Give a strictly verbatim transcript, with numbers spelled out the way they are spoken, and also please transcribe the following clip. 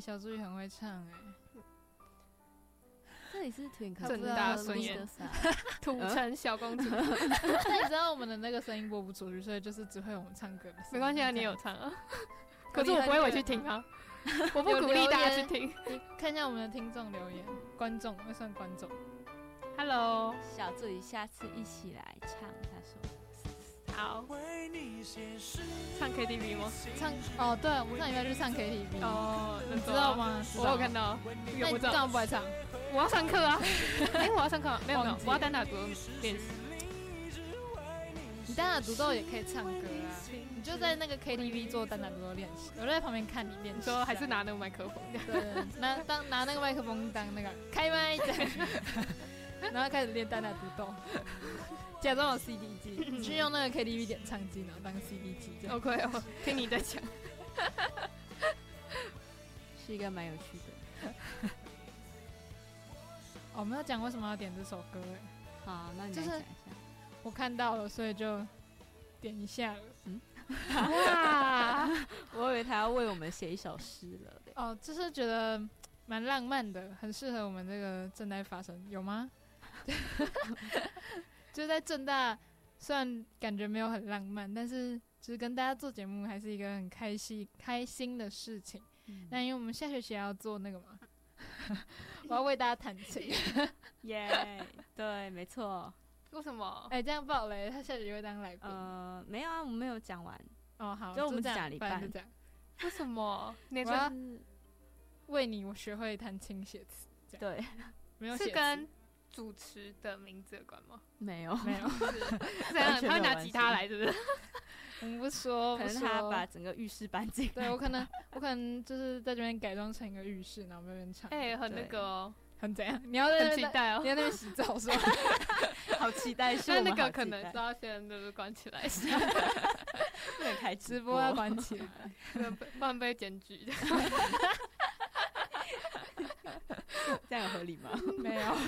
小助理很会唱哎、欸。 这里是挺正大孙燕，土城小公主。 但你知道我们的那个声音播不出去，所以就是只会我们唱歌的声音。 没关系啊，你有唱啊。可是我不会回去听啊，我不鼓励大家去听。 你看一下我们的听众留言，观众那算观众。 Hello， 小助理，下次一起来唱。他说。 好，唱 K T V 吗？ 唱哦，对，我们上礼拜去唱 K T V 哦， 你知道吗？ 我有看到， 那你干嘛不来唱？ 我要上课啊！哎、欸，我要上课、啊，没有没有，我要单打独斗练习。 你单打独斗也可以唱歌啊，你就在那个 K T V 做单打独斗练习，我就在旁边看你练习。 说还是拿那个麦克风， 对，拿当拿那个麦克风当那个开麦这样，然后开始练单打独斗。假装有 C D 机，你去用那个 K T V 点唱机，然后当 C D 机这样。 OK 哦，听你在讲， 是一个蛮有趣的。 哦，我们要讲为什么要点这首歌哎？ 好，那你来讲一下。 我看到了，所以就点一下了。 嗯，哇，我以为他要为我们写一首诗了。 哦，就是觉得蛮浪漫的，很适合我们这个正在发生，有吗？就在政大，虽然感觉没有很浪漫，但是就是跟大家做节目还是一个很开心开心的事情。嗯、那因为我们下学期要做那个嘛，我要为大家弹琴。 耶， yeah, 对，没错。 为什么？ 哎、欸，这样爆雷，他下学期会当来宾。 呃，没有啊，我们没有讲完。 哦，好， 就我们讲了一半。 就这样。 为什么？ 我要为你，我学会弹琴写词。 对， 没有写词。 是跟主持的名字有关吗？ 没有， 没有。 这样他会拿吉他来，是不是？ 我们不说， 可能他把整个浴室搬进来。 对，我可能，我可能就是在这边改装成一个浴室，然后在那边唱。 哎、欸，很那个哦， 很怎样？你要在很期待哦， 你要在那边洗澡是吧？ 好期待，是那那个可能是要先就是关起来， 不能开直播要关起来， 不然被检举。 这样有合理吗？ 没有，